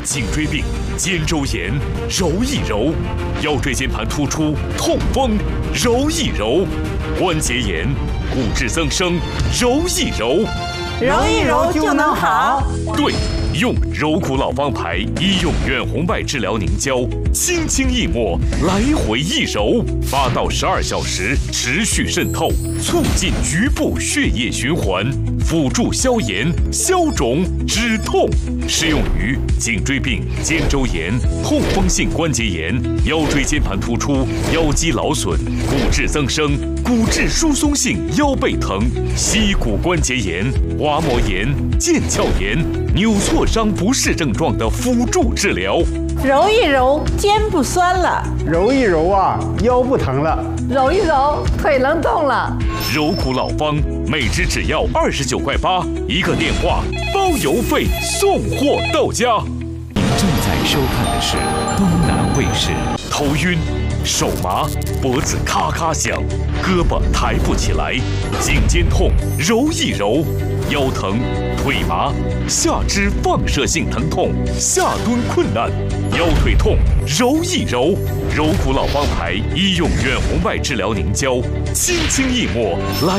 颈椎病、肩周炎，揉一揉；腰椎间盘突出、痛风，揉一揉；关节炎、骨质增生，揉一揉。 揉一揉就能好。 对，用柔骨老方牌医用远红外治疗凝胶，轻轻一抹，来回一揉，8到12小时持续渗透，促进局部血液循环，辅助消炎、消肿、止痛。适用于颈椎病、肩周炎、痛风性关节炎、腰椎间盘突出、腰肌劳损、骨质增生、骨质疏松性腰背疼、膝骨关节炎、滑膜炎、腱鞘炎、扭挫伤不适症状的辅助治疗。 揉一揉，肩不酸了； 揉一揉啊，腰不疼了； 揉一揉，腿能动了。 柔骨老方，每支只要29.8块，一个电话包邮费，送货到家。 您正在收看的是东南卫视。 头晕、手麻、脖子咔咔响，胳膊抬不起来，颈肩痛，揉一揉；腰疼、腿麻、下肢放射性疼痛，下蹲困难，腰腿痛，揉一揉。柔骨老方牌医用远红外治疗凝胶，轻轻一抹，来